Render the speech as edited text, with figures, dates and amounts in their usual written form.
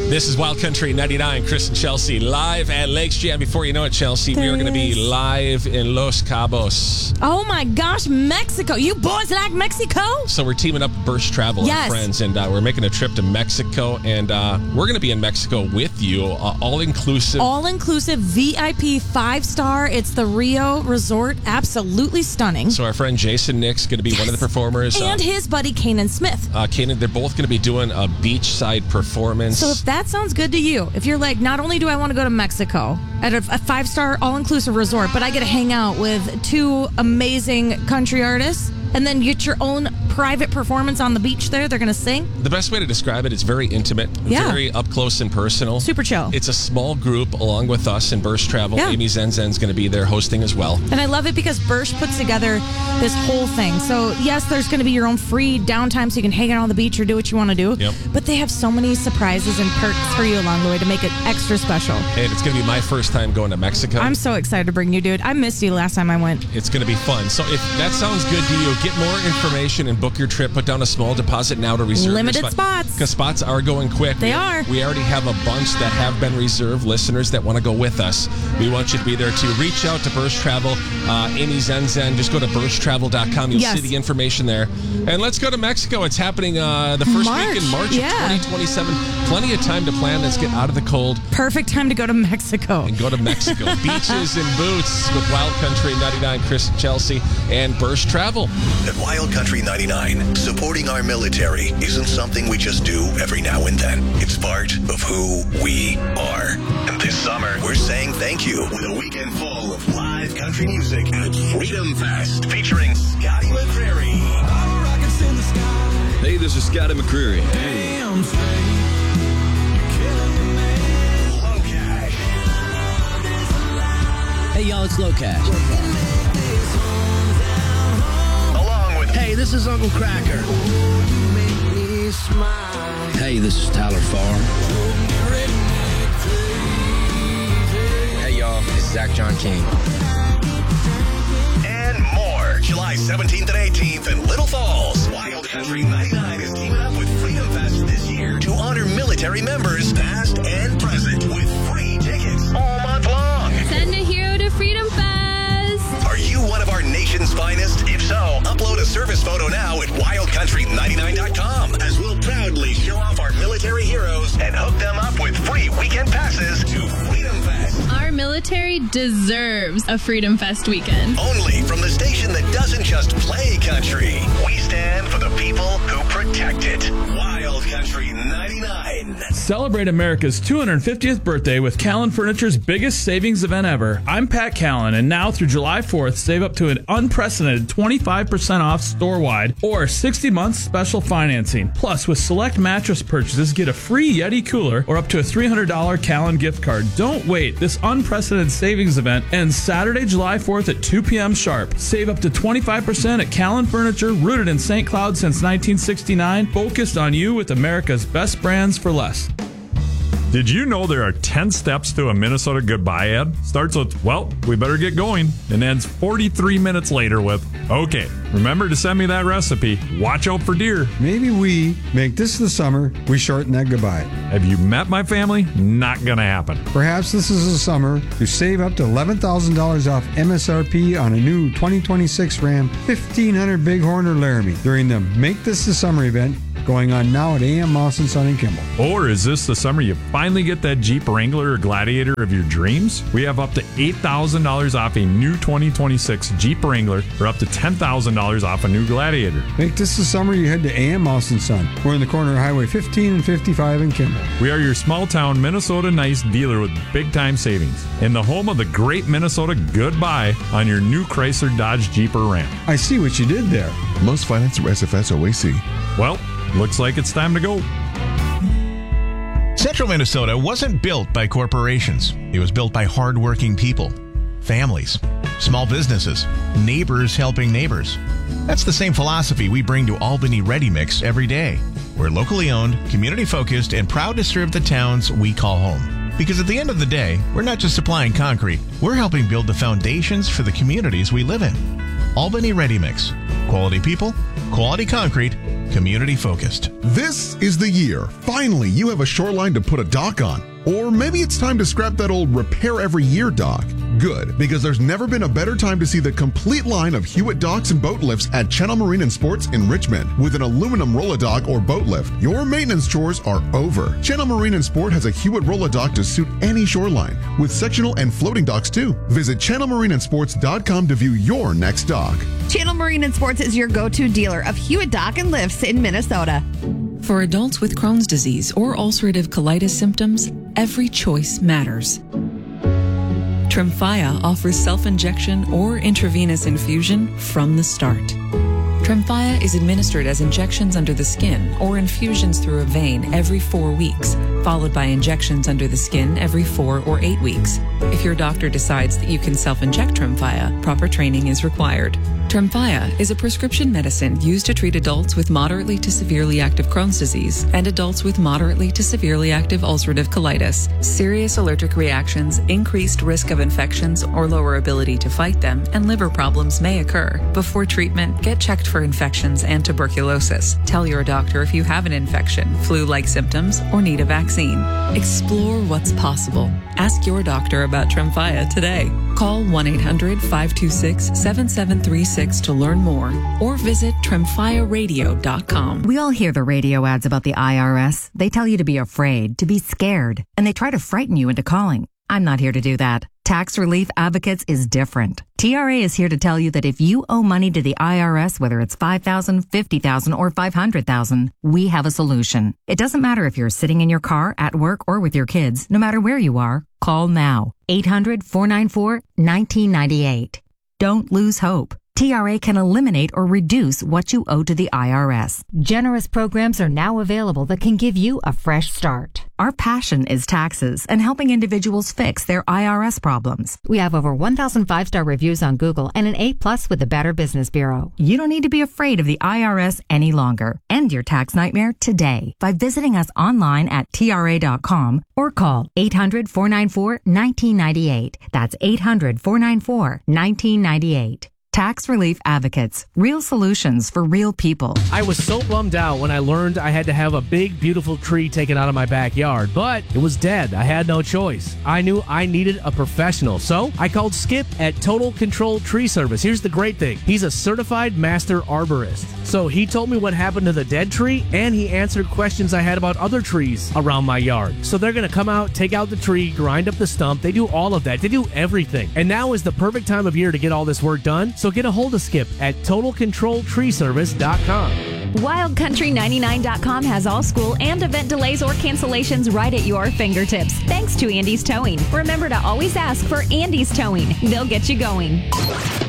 This is Wild Country 99, Chris and Chelsea, live at Lakes Jam. Before you know it, Chelsea, we are going to be live in Los Cabos. Oh my gosh, Mexico. You boys like Mexico? So we're teaming up with Burst Travel, our friends, and we're making a trip to Mexico. And we're going to be in Mexico with you, all-inclusive. All-inclusive, VIP, 5-star. It's the Rio Resort. Absolutely stunning. So our friend Jason Nick's going to be one of the performers. And his buddy, Kanan Smith. Kanan, they're both going to be doing a beachside performance. So if that sounds good to you, if you're like, not only do I want to go to Mexico at a 5-star all-inclusive resort, but I get to hang out with 2 amazing country artists and then get your own private performance on the beach there. They're going to sing. The best way to describe it, it's very intimate, very up close and personal. Super chill. It's a small group along with us and Burst Travel. Yeah. Amy Zenzen's going to be there hosting as well. And I love it because Burst puts together this whole thing. So, yes, there's going to be your own free downtime so you can hang out on the beach or do what you want to do. Yep. But they have so many surprises and perks for you along the way to make it extra special. And it's going to be my first time going to Mexico. I'm so excited to bring you, dude. I missed you last time I went. It's going to be fun. So if that sounds good to you, get more information and book your trip. Put down a small deposit now to reserve limited your spots. Because spots are going quick. They are. We already have a bunch that have been reserved. Listeners that want to go with us, we want you to be there too. Reach out to Burst Travel. Amy Zenzen. Just go to bursttravel.com. You'll see the information there. And let's go to Mexico. It's happening the first week in March of 2027. Plenty of time to plan. Let's get out of the cold. Perfect time to go to Mexico. And go to Mexico. Beaches and boots with Wild Country 99, Chris and Chelsea, and Burst Travel. At Wild Country 99, supporting our military isn't something we just do every now and then. It's part of who we are. And this summer, we're saying thank you with a weekend full of live country music at Freedom Fest, featuring Scotty McCreery. Hey, this is Scotty McCreery. Low Cash. Hey, y'all, it's Low Cash. Along with Hey, this is Uncle Cracker. Hey, this is Tyler Farr. Hey, y'all, this is Zach John King. and more. July 17th and 18th in Little Falls. Wild Country 99 is teaming up with Freedom Fest this year to honor military members, past and present, with free tickets all month long. Send a hero to Freedom Fest. Are you one of our nation's finest? If so, upload a service photo now at wildcountry99.com, as we'll proudly show off our military heroes and hook them up with free weekend passes to Freedom Fest. Our military deserves a Freedom Fest weekend. Only from the station that doesn't just play country. We stand for the people who protect it. Wild Country 99. Celebrate America's 250th birthday with Callan Furniture's biggest savings event ever. I'm Pat Callan, and now through July 4th, save up to an unprecedented 25% off store-wide or 60 months special financing. Plus, with select mattress purchases, get a free Yeti cooler or up to a $300 Callan gift card. Don't wait. This unprecedented savings event ends Saturday, July 4th at 2 p.m. sharp. Save up to 25% at Callan Furniture, rooted in St. Cloud since 1969, focused on you with America's best brands for less. Did you know there are 10 steps to a Minnesota goodbye ad? Starts with, well, we better get going, and ends 43 minutes later with, okay, remember to send me that recipe. Watch out for deer. Maybe we make this the summer we shorten that goodbye. Have you met my family? Not gonna happen. Perhaps this is the summer to save up to $11,000 off MSRP on a new 2026 Ram 1500 Bighorn or Laramie during the Make This the Summer event going on now at AM Moss and Son and Kimball. Or is this the summer you finally get that Jeep Wrangler or Gladiator of your dreams? We have up to $8,000 off a new 2026 Jeep Wrangler or up to $10,000 off a new Gladiator. Make this the summer you head to AM Moss and Son. We're in the corner of Highway 15 and 55 in Kimball. We are your small town Minnesota nice dealer with big time savings. In the home of the great Minnesota goodbye on your new Chrysler Dodge Jeep or Ram. I see what you did there. Most finance through SFS OAC. Well, looks like it's time to go. Central Minnesota wasn't built by corporations. It was built by hardworking people, families, small businesses, neighbors helping neighbors. That's the same philosophy we bring to Albany Ready Mix every day. We're locally owned, community focused, and proud to serve the towns we call home. Because at the end of the day, we're not just supplying concrete, we're helping build the foundations for the communities we live in. Albany Ready Mix. Quality people, quality concrete, community focused. This is the year. Finally, you have a shoreline to put a dock on. Or maybe it's time to scrap that old repair every year dock. Good, because there's never been a better time to see the complete line of Hewitt docks and boat lifts at Channel Marine and Sports in Richmond. With an aluminum roll-a-dock or boat lift, your maintenance chores are over. Channel Marine and Sport has a Hewitt roll-a-dock to suit any shoreline, with sectional and floating docks too. Visit channelmarineandsports.com to view your next dock. Channel Marine and Sports is your go-to dealer of Hewitt dock and lifts in Minnesota. For adults with Crohn's disease or ulcerative colitis symptoms, every choice matters. Tremfya offers self-injection or intravenous infusion from the start. Tremfya is administered as injections under the skin or infusions through a vein every 4 weeks, followed by injections under the skin every 4 or 8 weeks. If your doctor decides that you can self-inject Tremfya, proper training is required. Tremfya is a prescription medicine used to treat adults with moderately to severely active Crohn's disease and adults with moderately to severely active ulcerative colitis. Serious allergic reactions, increased risk of infections or lower ability to fight them, and liver problems may occur. Before treatment, get checked for infections and tuberculosis. Tell your doctor if you have an infection, flu-like symptoms, or need a vaccine. Explore what's possible. Ask your doctor about Tremfya today. Call 1-800-526-7736 to learn more or visit tremfyaradio.com. We all hear the radio ads about the IRS. They tell you to be afraid, to be scared, and they try to frighten you into calling. I'm not here to do that. Tax Relief Advocates is different. TRA is here to tell you that if you owe money to the IRS, whether it's $5,000, $50,000, or $500,000, we have a solution. It doesn't matter if you're sitting in your car, at work, or with your kids. No matter where you are, call now. 800-494-1998. Don't lose hope. TRA can eliminate or reduce what you owe to the IRS. Generous programs are now available that can give you a fresh start. Our passion is taxes and helping individuals fix their IRS problems. We have over 1,000 5-star reviews on Google and an A+ with the Better Business Bureau. You don't need to be afraid of the IRS any longer. End your tax nightmare today by visiting us online at TRA.com or call 800-494-1998. That's 800-494-1998. Tax Relief Advocates. Real solutions for real people. I was so bummed out when I learned I had to have a big, beautiful tree taken out of my backyard, but it was dead. I had no choice. I knew I needed a professional, so I called Skip at Total Control Tree Service. Here's the great thing. He's a certified master arborist. So he told me what happened to the dead tree, and he answered questions I had about other trees around my yard. So they're going to come out, take out the tree, grind up the stump. They do all of that. They do everything. And now is the perfect time of year to get all this work done. So get a hold of Skip at TotalControlTreeService.com. WildCountry99.com has all school and event delays or cancellations right at your fingertips. Thanks to Andy's Towing. Remember to always ask for Andy's Towing. They'll get you going.